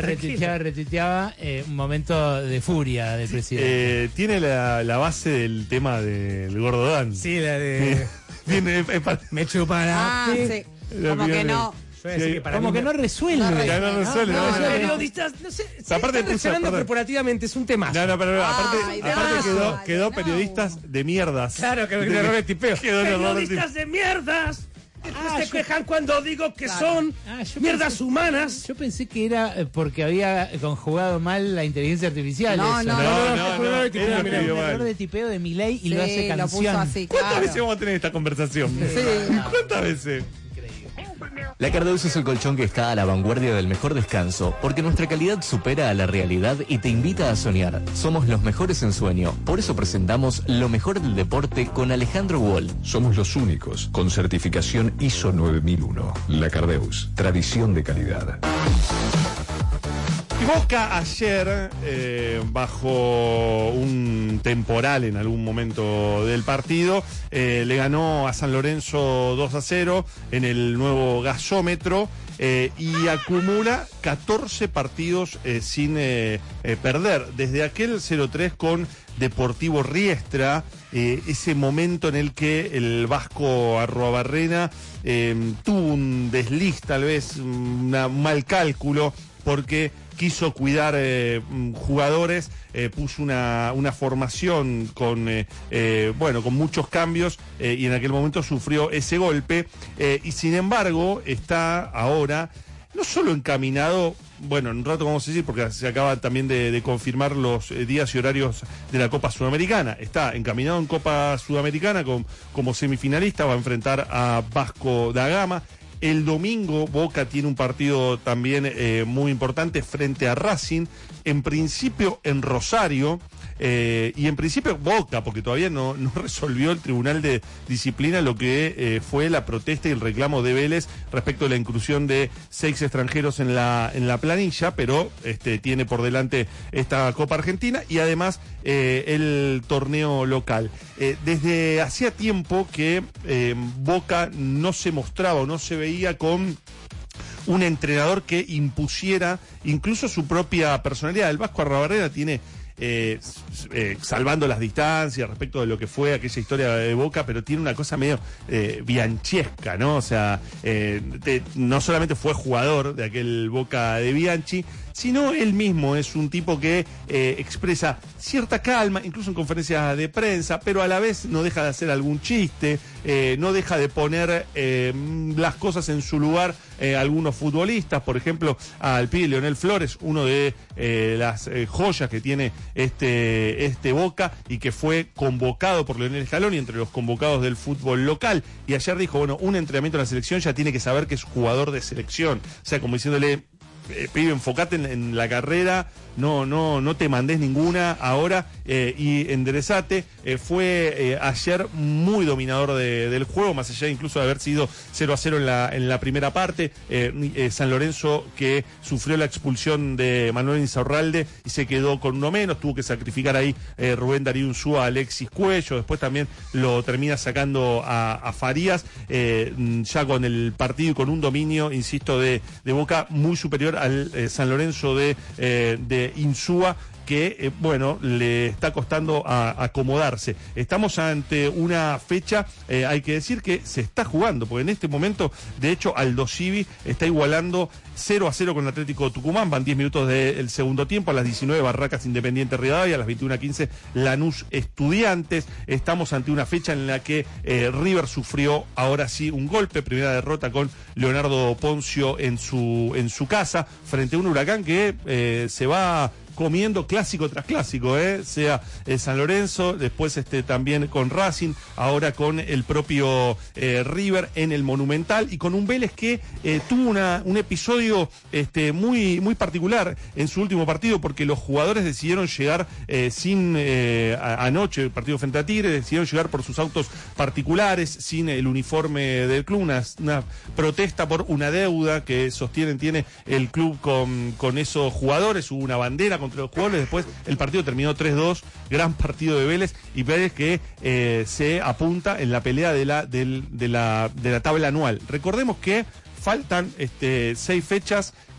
retuiteaba un momento de furia del presidente. Tiene la base del tema del Gordo Dan. Sí, la de... me chupará. Sí. Como que no. Como que no resuelve. No resuelve. No, No, periodistas, no sé. Aparte Están reaccionando perdón. corporativamente, es un tema. No, pero aparte Ay, quedó periodistas de mierdas. Claro, que un error de tipeo. Quedó un error de Periodistas de mierdas. Después se quejan cuando digo que son mierdas humanas. Yo pensé que era porque había conjugado mal la inteligencia artificial. No, eso. no, él lo Un escribió mal. error de tipeo de Milei y Sí, lo hace lo puso canción. así, ¿Cuántas claro. veces vamos a tener esta conversación? Sí. ¿Cuántas veces? La Cardeus es el colchón que está a la vanguardia del mejor descanso, porque nuestra calidad supera a la realidad y te invita a soñar. Somos los mejores en sueño, por eso presentamos lo mejor del deporte con Alejandro Wall. Somos los únicos con certificación ISO 9001. La Cardeus, tradición de calidad. Boca ayer, bajo un temporal en algún momento del partido, le ganó a San Lorenzo 2-0 en el nuevo gasómetro y acumula 14 partidos sin perder. Desde aquel 0-3 con Deportivo Riestra, ese momento en el que el vasco Arruabarrena tuvo un desliz, tal vez un mal cálculo, porque quiso cuidar jugadores, puso una formación con muchos cambios y en aquel momento sufrió ese golpe y sin embargo está ahora no solo encaminado, bueno, en un rato vamos a decir porque se acaba también de confirmar los días y horarios de la Copa Sudamericana, está encaminado en Copa Sudamericana como semifinalista, va a enfrentar a Vasco da Gama. El domingo Boca tiene un partido también muy importante frente a Racing, en principio en Rosario, y en principio Boca, porque todavía no resolvió el Tribunal de Disciplina lo que fue la protesta y el reclamo de Vélez respecto de la inclusión de 6 extranjeros en la planilla, pero tiene por delante esta Copa Argentina y además el torneo local. Desde hacía tiempo que Boca no se mostraba o no se veía con un entrenador que impusiera incluso su propia personalidad. El Vasco Arruabarrena tiene, salvando las distancias respecto de lo que fue aquella historia de Boca, pero tiene una cosa medio bianchesca, ¿no? O sea, no solamente fue jugador de aquel Boca de Bianchi, sino él mismo es un tipo que expresa cierta calma, incluso en conferencias de prensa, pero a la vez no deja de hacer algún chiste, no deja de poner las cosas en su lugar algunos futbolistas, por ejemplo, al pibe Leonel Flores, uno de las joyas que tiene este Boca y que fue convocado por Leonel Scaloni entre los convocados del fútbol local, y ayer dijo, bueno, un entrenamiento en la selección ya tiene que saber que es jugador de selección, o sea, como diciéndole, pibe, enfocate en la carrera, no te mandés ninguna ahora y enderezate. Fue ayer muy dominador del juego, más allá incluso de haber sido 0-0 en la primera parte. San Lorenzo, que sufrió la expulsión de Manuel Insaurralde y se quedó con uno menos, tuvo que sacrificar ahí Rubén Darío Unzúa a Alexis Cuello, después también lo termina sacando a Farías, ya con el partido y con un dominio, insisto, de Boca muy superior al San Lorenzo de Insúa, que, le está costando acomodarse. Estamos ante una fecha, hay que decir que se está jugando, porque en este momento, de hecho, Aldo Civi está igualando 0-0 con el Atlético Tucumán, van 10 minutos del segundo tiempo, a las 19 Barracas Independiente Rivadavia, a las 21:15 Lanús Estudiantes. Estamos ante una fecha en la que River sufrió ahora sí un golpe, primera derrota con Leonardo Poncio en su casa, frente a un Huracán que se va comiendo clásico tras clásico, sea San Lorenzo, después también con Racing, ahora con el propio River en el Monumental, y con un Vélez que tuvo un episodio muy, muy particular en su último partido, porque los jugadores decidieron llegar anoche, el partido frente a Tigre, decidieron llegar por sus autos particulares, sin el uniforme del club, una protesta por una deuda que tiene el club con esos jugadores. Hubo una bandera contra los jugadores, después el partido terminó 3-2, gran partido de Vélez, y Vélez que se apunta en la pelea de la tabla anual. Recordemos que faltan 6 fechas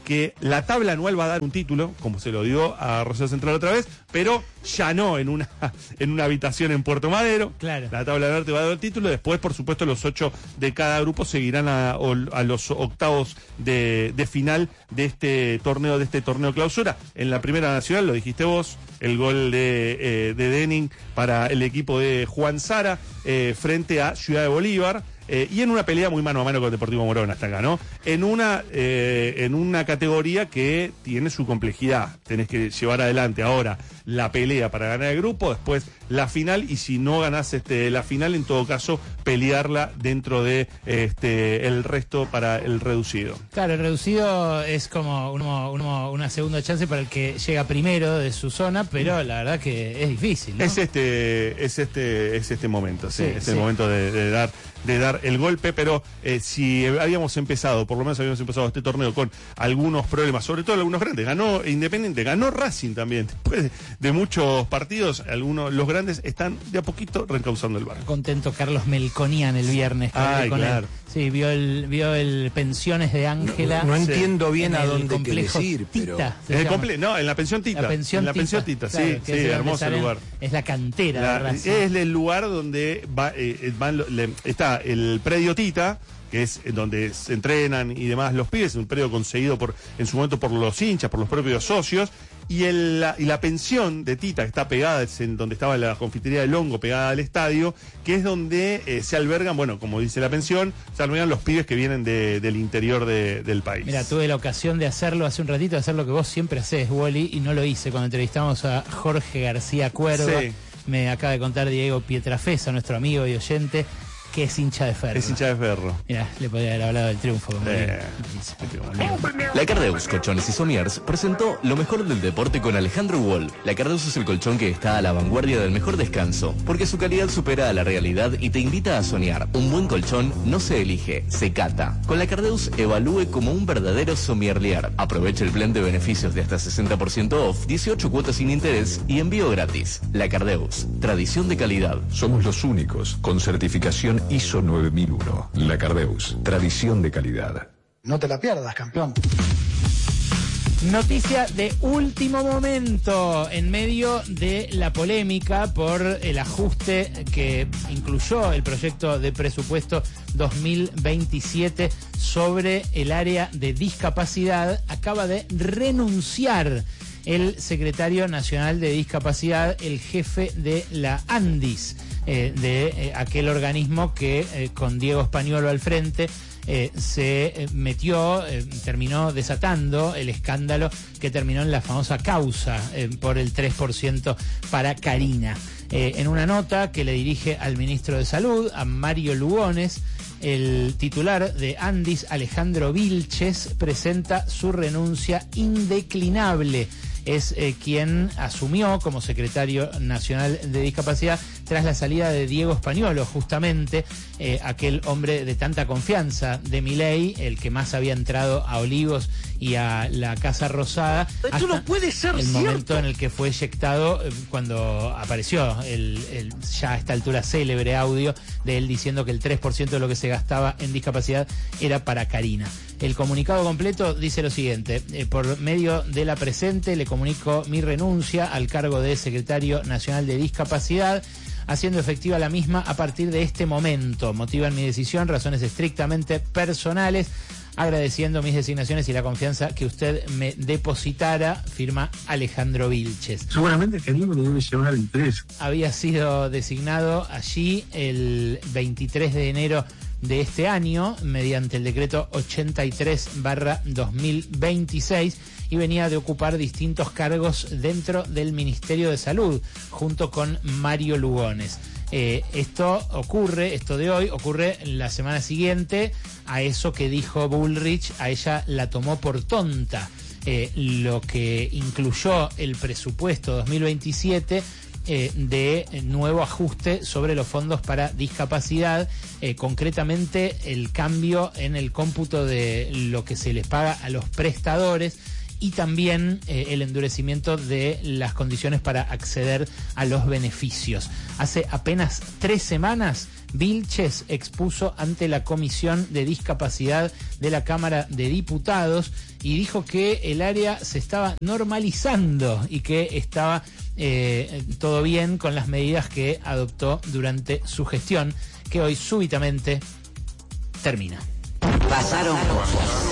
que la tabla anual va a dar un título, como se lo dio a Rosario Central otra vez, pero ya no en una habitación en Puerto Madero. Claro. La tabla anual te va a dar el título. Después, por supuesto, los 8 de cada grupo seguirán a los octavos de final de este torneo clausura. En la Primera Nacional, lo dijiste vos, el gol de Denning para el equipo de Juan Sara frente a Ciudad de Bolívar. Y en una pelea muy mano a mano con Deportivo Morón hasta acá, ¿no? En una categoría que tiene su complejidad. Tenés que llevar adelante ahora la pelea para ganar el grupo, después la final, y si no ganás la final, en todo caso, pelearla dentro de el resto para el reducido. Claro, el reducido es como una segunda chance para el que llega primero de su zona, pero la verdad que es difícil, ¿no? Es este momento, sí, es el momento de dar el golpe, pero si habíamos empezado, por lo menos habíamos empezado este torneo con algunos problemas, sobre todo algunos grandes, ganó Independiente, ganó Racing también, después de muchos partidos, los grandes están de a poquito reencauzando el barco. Contento Carlos Melconian el viernes. Ay, claro. Sí, vio el Pensiones de Ángela. No entiendo bien a dónde complejo querés ir, pero... En la pensión Tita. En la pensión Tita, claro, sí, hermoso lugar. Es la cantera de Racing. Es el lugar donde está el predio Tita, que es donde se entrenan y demás los pibes, un predio conseguido en su momento por los hinchas, por los propios socios, y la pensión de Tita, que está pegada, es en donde estaba la confitería del Hongo, pegada al estadio, que es donde se albergan, bueno, como dice la pensión, se albergan los pibes que vienen del interior del país. Mira, tuve la ocasión de hacerlo hace un ratito, de hacer lo que vos siempre hacés, Wally, y no lo hice cuando entrevistamos a Jorge García Cuerva. Sí. Me acaba de contar Diego Pietrafesa, nuestro amigo y oyente, que es hincha de Ferro. Es hincha de Ferro. Mira, le podría haber hablado del triunfo. La Cardeus Colchones y Somiers presentó lo mejor del deporte con Alejandro Wall. La Cardeus es el colchón que está a la vanguardia del mejor descanso, porque su calidad supera a la realidad y te invita a soñar. Un buen colchón no se elige, se cata. Con la Cardeus evalúe como un verdadero somierlier. Aproveche el plan de beneficios de hasta 60% off, 18 cuotas sin interés y envío gratis. La Cardeus, tradición de calidad. Somos los únicos con certificación ISO 9001. La Cardeus, tradición de calidad. No te la pierdas, campeón. Noticia de último momento en medio de la polémica por el ajuste que incluyó el proyecto de presupuesto 2027 sobre el área de discapacidad. Acaba de renunciar el secretario nacional de discapacidad, el jefe de la ANDIS, aquel organismo que con Diego Españolo al frente se terminó desatando el escándalo que terminó en la famosa causa por el 3% para Carina. En una nota que le dirige al ministro de Salud, a Mario Lugones, el titular de ANDIS, Alejandro Vilches, presenta su renuncia indeclinable. Es quien asumió como secretario nacional de discapacidad tras la salida de Diego Españolo, justamente aquel hombre de tanta confianza de Milei, el que más había entrado a Olivos y a la Casa Rosada. Esto no puede ser el cierto. Momento en el que fue eyectado cuando apareció el ya a esta altura célebre audio de él diciendo que el 3% de lo que se gastaba en discapacidad era para Carina. El comunicado completo dice lo siguiente: por medio de la presente le comunico mi renuncia al cargo de secretario nacional de discapacidad, haciendo efectiva la misma a partir de este momento. Motivan mi decisión razones estrictamente personales, agradeciendo mis designaciones y la confianza que usted me depositara, firma Alejandro Vilches. Seguramente Carina lo debe llevar el 3. Había sido designado allí el 23 de enero de este año, mediante el decreto 83/2026, y venía de ocupar distintos cargos dentro del Ministerio de Salud, junto con Mario Lugones. Esto de hoy ocurre la semana siguiente a eso que dijo Bullrich, a ella la tomó por tonta. Lo que incluyó el presupuesto 2027 de nuevo ajuste sobre los fondos para discapacidad, concretamente el cambio en el cómputo de lo que se les paga a los prestadores y también el endurecimiento de las condiciones para acceder a los beneficios. Hace apenas 3 semanas, Vilches expuso ante la Comisión de Discapacidad de la Cámara de Diputados y dijo que el área se estaba normalizando y que estaba todo bien con las medidas que adoptó durante su gestión, que hoy súbitamente termina. Pasaron cosas.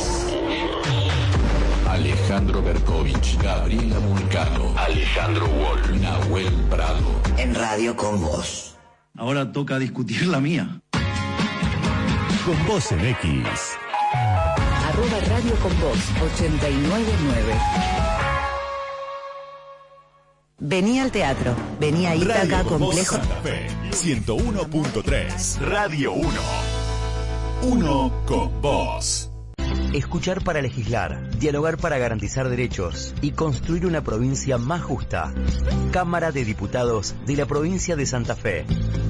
Alejandro Berkovich, Gabriela Moncano, Alejandro Wall, Nahuel Prado. En Radio Con Vos. Ahora toca discutir la mía. Con Vos en X. @Radio Con Vos 899. Vení al teatro. Vení a Ítaca Complejo. Santa Fe, 101.3. Radio 1. Uno con Vos. Escuchar para legislar, dialogar para garantizar derechos y construir una provincia más justa. Cámara de Diputados de la provincia de Santa Fe.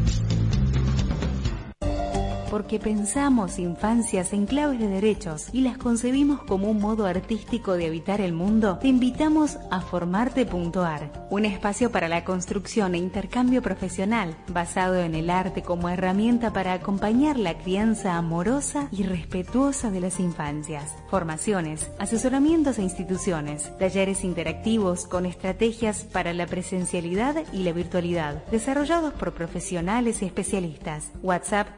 Porque pensamos infancias en claves de derechos y las concebimos como un modo artístico de habitar el mundo, te invitamos a Formarte.ar, un espacio para la construcción e intercambio profesional, basado en el arte como herramienta para acompañar la crianza amorosa y respetuosa de las infancias. Formaciones, asesoramientos a instituciones, talleres interactivos con estrategias para la presencialidad y la virtualidad, desarrollados por profesionales y especialistas. WhatsApp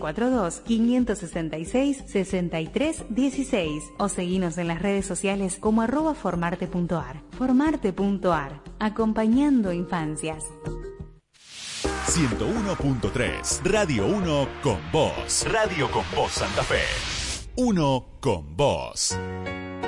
342-566-6316 o seguinos en las redes sociales como @formarte.ar. Formarte.ar, acompañando infancias. 101.3, Radio 1 con Vos. Radio Con Vos Santa Fe. 1 con Vos.